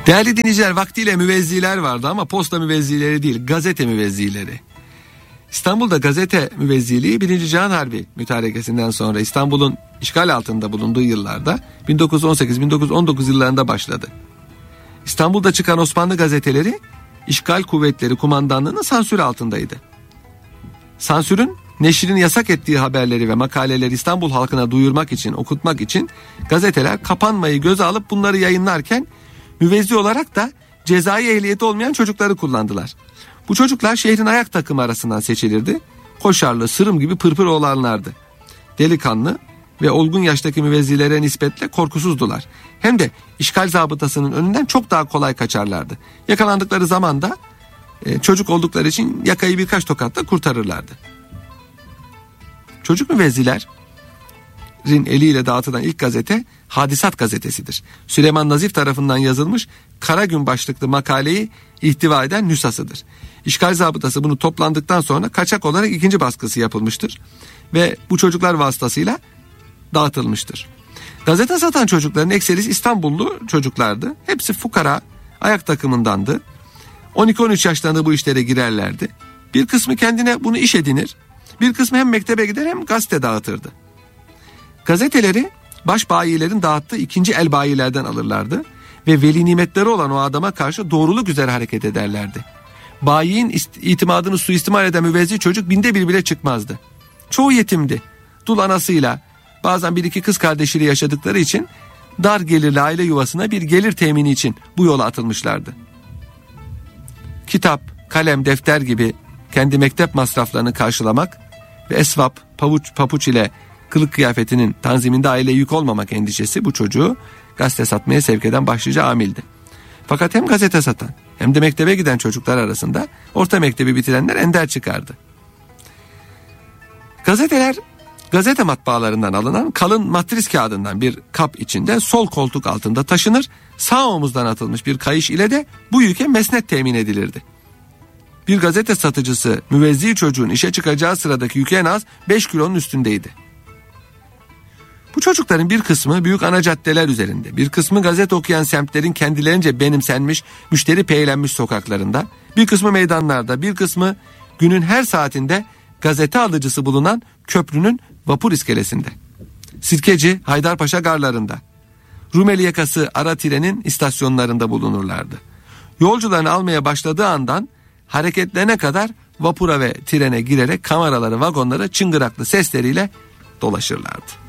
Değerli dinleyiciler, vaktiyle müvezziler vardı ama posta müvezzileri değil, gazete müvezzileri. İstanbul'da gazete müvezziliği 1. Cihan Harbi mütarekesinden sonra İstanbul'un işgal altında bulunduğu yıllarda 1918-1919 yıllarında başladı. İstanbul'da çıkan Osmanlı gazeteleri işgal kuvvetleri kumandanlığının sansürü altındaydı. Sansürün neşrin yasak ettiği haberleri ve makaleleri İstanbul halkına duyurmak için, okutmak için gazeteler kapanmayı göze alıp bunları yayınlarken müvezzi olarak da cezai ehliyeti olmayan çocukları kullandılar. Bu çocuklar şehrin ayak takımı arasından seçilirdi. Koşarlı, sırım gibi pırpır oğlanlardı. Delikanlı ve olgun yaştaki müvezzilere nispetle korkusuzdular. Hem de işgal zabıtasının önünden çok daha kolay kaçarlardı. Yakalandıkları zaman da çocuk oldukları için yakayı birkaç tokatla kurtarırlardı. Çocuk müvezzilerin eliyle dağıtılan ilk gazete Hadisat gazetesidir. Süleyman Nazif tarafından yazılmış Kara Gün başlıklı makaleyi ihtiva eden nüshasıdır. İşgal zabıtası bunu toplandıktan sonra kaçak olarak ikinci baskısı yapılmıştır ve bu çocuklar vasıtasıyla dağıtılmıştır. Gazete satan çocukların ekserisi İstanbullu çocuklardı. Hepsi fukara, ayak takımındandı. 12-13 yaşlarında bu işlere girerlerdi. Bir kısmı kendine bunu iş edinir, bir kısmı hem mektebe gider hem gazete dağıtırdı. Gazeteleri baş bayilerin dağıttığı ikinci el bayilerden alırlardı ve veli nimetleri olan o adama karşı doğruluk üzere hareket ederlerdi. Bayiin itimadını suistimal eden müvezzi çocuk binde bir bile çıkmazdı. Çoğu yetimdi. Dul anasıyla, bazen bir iki kız kardeşiyle yaşadıkları için dar gelirli aile yuvasına bir gelir temini için bu yola atılmışlardı. Kitap, kalem, defter gibi kendi mektep masraflarını karşılamak ve esvap, papuç ile kılık kıyafetinin tanziminde aileye yük olmamak endişesi bu çocuğu gazete satmaya sevk eden başlıca amildi. Fakat hem gazete satan hem de mektebe giden çocuklar arasında orta mektebi bitirenler ender çıkardı. Gazeteler gazete matbaalarından alınan kalın matris kağıdından bir kap içinde sol koltuk altında taşınır, sağ omuzdan atılmış bir kayış ile de bu yüke mesnet temin edilirdi. Bir gazete satıcısı müvezzi çocuğun işe çıkacağı sıradaki yükü en az 5 kilonun üstündeydi. Bu çocukların bir kısmı büyük ana caddeler üzerinde, bir kısmı gazete okuyan semtlerin kendilerince benimsenmiş, müşteri peylenmiş sokaklarında, bir kısmı meydanlarda, bir kısmı günün her saatinde gazete alıcısı bulunan köprünün vapur iskelesinde, Sirkeci, Haydarpaşa garlarında, Rumeli yakası ara trenin istasyonlarında bulunurlardı. Yolcularını almaya başladığı andan hareketlerine kadar vapura ve trene girerek kameraları, vagonları çıngıraklı sesleriyle dolaşırlardı.